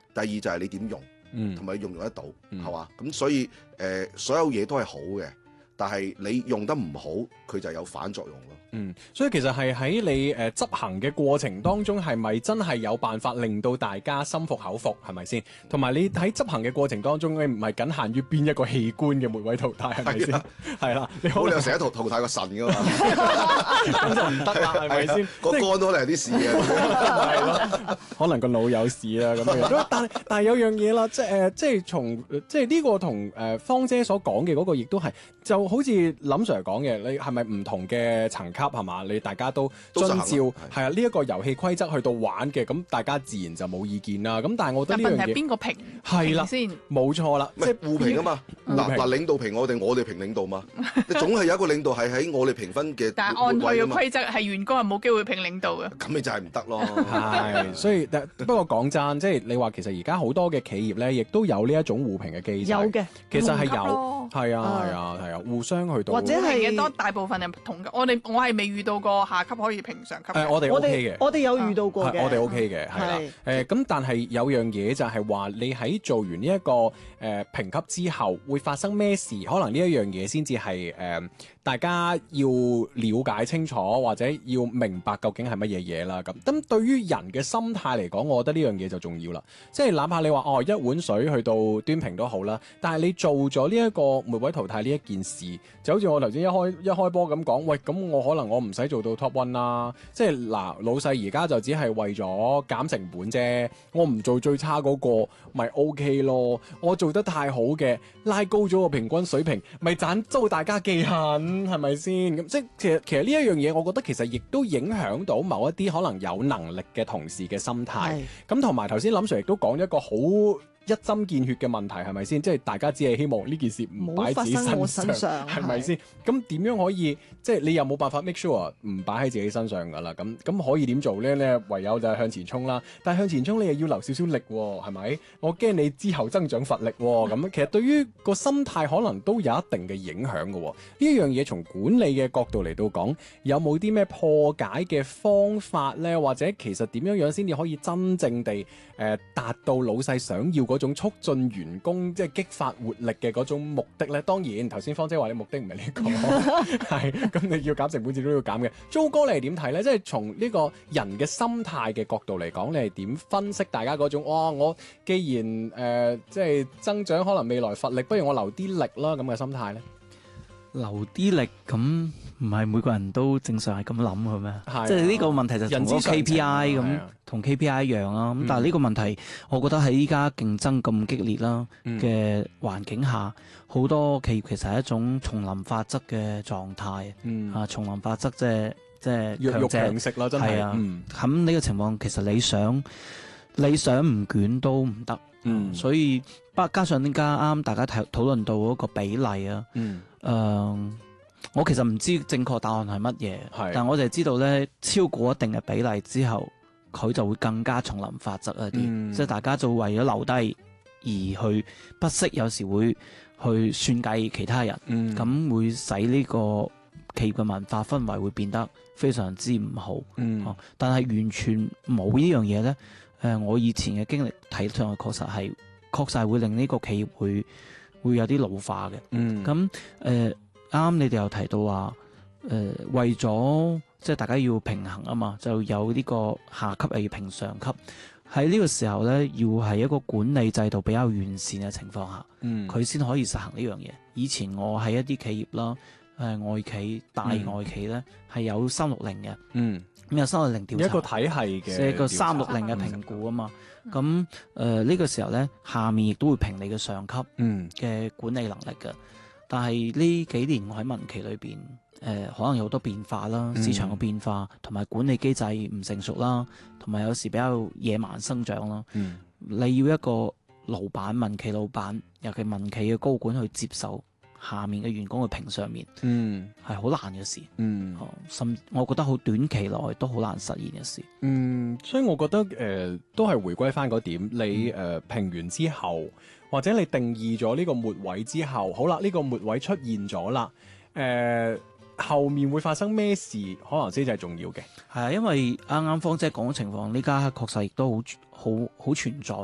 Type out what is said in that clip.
第二就係你點用，同埋用得到，係嘛？咁所以所有嘢都係好嘅，但係你用得唔好，佢就有反作用咯。 所以其實係喺你執行嘅過程當中，係咪真係有辦法令到大家心服口服，係咪先？同埋你喺執行嘅過程當中，你唔係僅限於邊一個器官嘅末位淘汰，係咪先？係啦，你好， 你又成日淘汰個腎噶嘛？ 咁就唔得啦，係咪先？ 個肝都可能有啲事嘅， 係咯，可能個腦有事啦咁樣。但係有樣嘢啦，即係從即係呢個同芳姐所講嘅嗰個，亦都係就好似林 Sir 講嘅，你係咪唔同嘅層級係嘛？你大家都遵照係啊呢一個遊戲規則去到玩嘅，咁大家自然就冇意見啦。咁但係我覺得呢樣嘢係邊個評係啦先？ 冇錯啦， 即係互評啊嘛。嗱，領導評我哋評領導嘛。你總係有一個領導係喺我哋評分嘅。 但係按佢嘅規則係員工係冇機會評領導嘅。 咁你就係唔得咯。 係，所以不過講真，即係你話其實而家好多嘅企業咧，亦都有呢一種互評嘅機制。 有嘅， 其實係有，係啊，互相去到。 或者係多大部分係同級。我係未遇到過下級可以評上級。 我哋 OK 嘅， 我哋有遇到過嘅， 我哋 OK 嘅，係啦。咁但係有樣嘢就係話，你喺做完呢一個評級之後，會發生咩事？可能呢一樣嘢先至係大家要了解清楚，或者要明白究竟係乜嘢嘢啦。咁對於人嘅心態嚟講，我覺得呢樣嘢就重要啦。即係哪怕你話一碗水去到端平都好啦，但係你做咗呢一個末位淘汰呢一件事，就好似我頭先一開波咁講，喂，咁我可能我唔使做到 top one 啦。即係嗱，老細而家就只係為咗減成本啫，我唔做最差嗰個咪 OK 咯。我做得太好嘅，拉高咗個平均水平，咪斬遭大家記恨。係咪先？咁即係其實呢一樣嘢，我覺得其實亦都影響到某一啲可能有能力嘅同事嘅心態。咁同埋頭先林 Sir 亦都講一個好一針見血嘅問題，係咪先？即係大家只係希望呢件事唔擺喺自己身上，係咪先？咁點樣可以即係你又冇辦法 make sure 唔擺喺自己身上㗎啦？咁可以點做咧？你唯有就係向前衝啦。但係向前衝你又要留少少力喎，係咪？我驚你之後增長乏力喎。咁其實對於個心態可能都有一定嘅影響㗎喎。呢一樣嘢從管理嘅角度嚟到講，有冇啲咩破解嘅方法咧？或者其實點樣先至可以真正地達到老細想要嗰種促進員工即係激發活力嘅嗰種目的咧？當然頭先芳姐話你目的唔係呢個，係咁你要減成本自都要減嘅。租哥你係點睇咧？即係從呢個人嘅心態嘅角度嚟講，你係點分析大家嗰種我既然即係增長可能未來乏力，不如我留啲力啦咁嘅心態咧？ 留啲力咁唔係每個人都正常係咁諗嘅咩？即係呢個問題就同個 KPI 咁，同 KPI 一樣啦。咁但係呢個問題，我覺得喺依家競爭咁激烈啦嘅環境下，好多企業其實係一種叢林法則嘅狀態。叢林法則即係弱肉強食啦，真係。 咁呢個情況其實你想唔捲都唔得。所以加上點解啱大家討論到嗰個比例啊？我其實唔知正確答案係乜嘢，但我就知道咧，超過一定嘅比例之後，佢就會更加叢林法則一啲，即係大家就為咗留低而去不惜有時會去算計其他人，咁會使呢個企業嘅文化氛圍會變得非常之唔好。但係完全冇呢樣嘢咧，我以前嘅經歷睇上去確實係會令呢個企業會有啲老化嘅。咁啱你哋又提到話，為咗即係大家要平衡啊嘛，就有呢個下級又要評上級。喺呢個時候咧，要係一個管理制度比較完善嘅情況下，佢先可以實行呢樣嘢。以前我喺一啲企業啦，外企大外企咧係有360嘅，咁有360調查一個體系嘅， 即係個360嘅評估啊嘛。咁呢個時候咧，下面亦都會評你嘅上級嘅管理能力嘅。但係呢幾年我喺民企裏邊，可能有好多變化啦，市場嘅變化同埋管理機制唔成熟啦，同埋有時比較野蠻生長啦。你要一個老闆，民企老闆，尤其民企嘅高管去接受下面嘅員工去評上面，係好難嘅事。甚我覺得好短期內都好難實現嘅事。 所以我覺得都係回歸翻嗰點，你評完之後，或者你定義咗呢個末位之後，好啦，呢個末位出現咗啦，後面會發生咩事，可能先至係重要嘅。 係啊，因為啱啱芳姐講嘅情況，呢家確實亦都好存在。